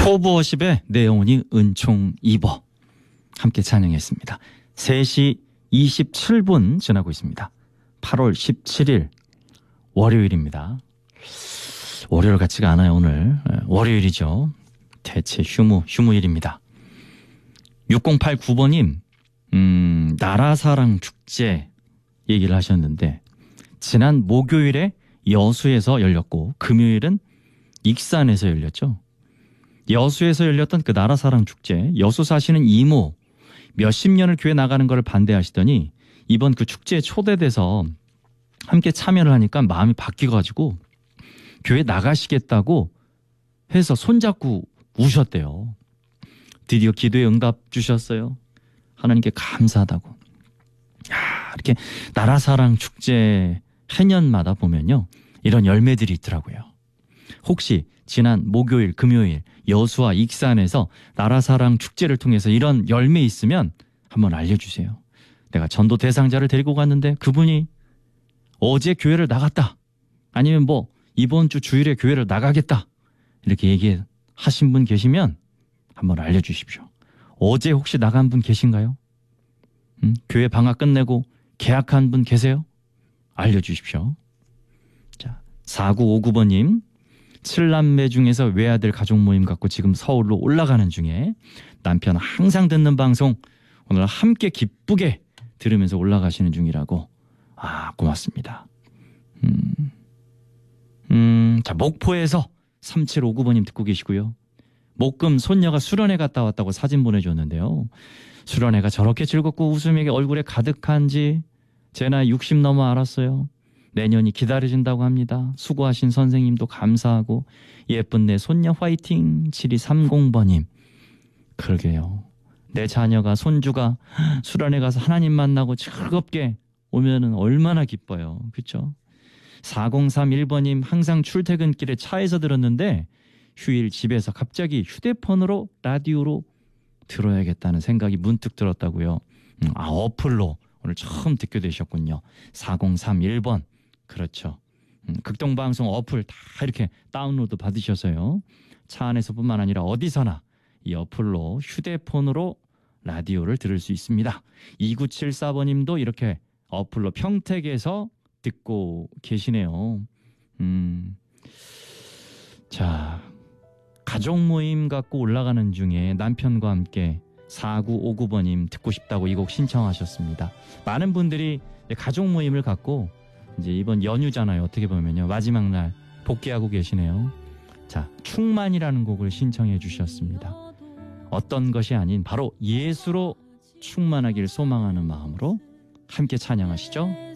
포브워십의 내 영혼이 은총 입어 함께 찬양했습니다. 3시 27분 지나고 있습니다. 8월 17일 월요일입니다. 월요일 같지가 않아요. 오늘 월요일이죠. 대체 휴무일입니다. 6089번님 나라사랑 축제 얘기를 하셨는데, 지난 목요일에 여수에서 열렸고 금요일은 익산에서 열렸죠. 여수에서 열렸던 그 나라사랑 축제, 여수 사시는 이모 몇십 년을 교회 나가는 걸 반대하시더니 이번 그 축제에 초대돼서 함께 참여를 하니까 마음이 바뀌어가지고 교회 나가시겠다고 해서 손잡고 우셨대요. 드디어 기도에 응답 주셨어요. 하나님께 감사하다고. 야, 이렇게 나라사랑 축제 해년마다 보면요, 이런 열매들이 있더라고요. 혹시 지난 목요일, 금요일 여수와 익산에서 나라사랑 축제를 통해서 이런 열매 있으면 한번 알려주세요. 내가 전도 대상자를 데리고 갔는데 그분이 어제 교회를 나갔다, 아니면 뭐 이번 주 주일에 교회를 나가겠다, 이렇게 얘기하신 분 계시면 한번 알려주십시오. 어제 혹시 나간 분 계신가요? 교회 방학 끝내고 계약한 분 계세요? 알려주십시오. 자, 4959번님 7남매 중에서 외아들 가족 모임 갖고 지금 서울로 올라가는 중에 남편 항상 듣는 방송 오늘 함께 기쁘게 들으면서 올라가시는 중이라고. 아, 고맙습니다. 자, 목포에서 3759번님 듣고 계시고요. 목금 손녀가 수련회 갔다 왔다고 사진 보내줬는데요. 수련회가 저렇게 즐겁고 웃음이 얼굴에 가득한지 제 나이 60 넘어 알았어요. 내년이 기다려진다고 합니다. 수고하신 선생님도 감사하고 예쁜 내 손녀 화이팅. 7230번님. 그러게요. 내 자녀가, 손주가 수련회 가서 하나님 만나고 즐겁게 오면은 얼마나 기뻐요. 그렇죠? 4031번님 항상 출퇴근길에 차에서 들었는데 휴일 집에서 갑자기 휴대폰으로 라디오로 들어야겠다는 생각이 문득 들었다고요. 어플로 오늘 처음 듣게 되셨군요. 4031번. 그렇죠. 극동방송 어플 다 이렇게 다운로드 받으셔서요. 차 안에서뿐만 아니라 어디서나 이 어플로 휴대폰으로 라디오를 들을 수 있습니다. 2974번님도 이렇게 어플로 평택에서 듣고 계시네요. 자, 가족 모임 갖고 올라가는 중에 남편과 함께 4959번님 듣고 싶다고 이 곡 신청하셨습니다. 많은 분들이 가족 모임을 갖고 이제 이번 연휴잖아요. 어떻게 보면요, 마지막 날 복귀하고 계시네요. 자, 충만이라는 곡을 신청해 주셨습니다. 어떤 것이 아닌 바로 예수로 충만하길 소망하는 마음으로 함께 찬양하시죠.